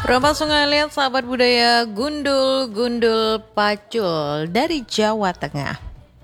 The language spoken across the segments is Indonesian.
Perempat Sungai Liat, sahabat budaya Gundul Pacul dari Jawa Tengah.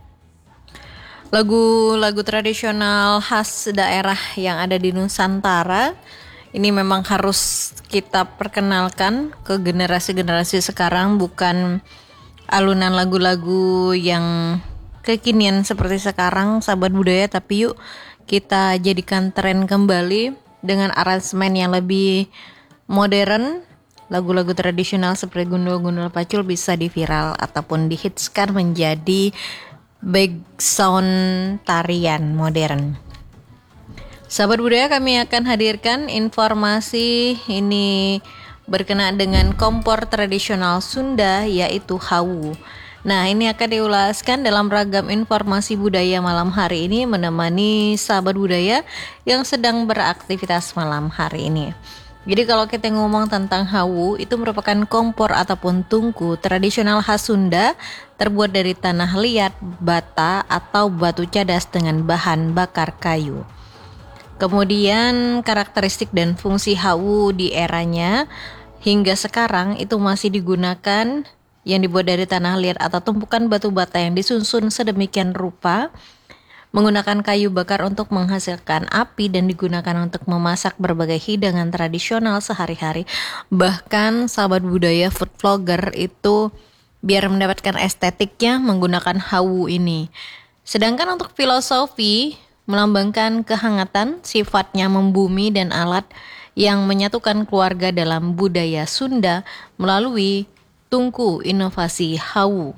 Lagu-lagu tradisional khas daerah yang ada di Nusantara ini memang harus kita perkenalkan ke generasi-generasi sekarang, bukan alunan lagu-lagu yang kekinian seperti sekarang, sahabat budaya, tapi yuk kita jadikan tren kembali dengan aransemen yang lebih modern. Lagu-lagu tradisional seperti Gundul Pacul bisa diviral ataupun dihitskan menjadi background tarian modern. Sahabat budaya, kami akan hadirkan informasi ini berkenaan dengan kompor tradisional Sunda, yaitu hawu. Nah, ini akan diulaskan dalam ragam informasi budaya malam hari ini, menemani sahabat budaya yang sedang beraktivitas malam hari ini. Jadi kalau kita ngomong tentang hawu, itu merupakan kompor ataupun tungku tradisional khas Sunda, terbuat dari tanah liat, bata, atau batu cadas dengan bahan bakar kayu. Kemudian karakteristik dan fungsi hawu di eranya hingga sekarang itu masih digunakan, yang dibuat dari tanah liat atau tumpukan batu bata yang disusun sedemikian rupa, menggunakan kayu bakar untuk menghasilkan api dan digunakan untuk memasak berbagai hidangan tradisional sehari-hari. Bahkan sahabat budaya food vlogger itu biar mendapatkan estetiknya menggunakan hawu ini. Sedangkan untuk filosofi melambangkan kehangatan, sifatnya membumi dan alat yang menyatukan keluarga dalam budaya Sunda melalui tungku inovasi hawu.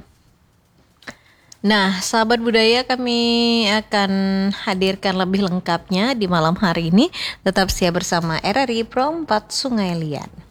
Nah, sahabat budaya, kami akan hadirkan lebih lengkapnya di malam hari ini. Tetap siap bersama RRI Perempat Sungai Liat.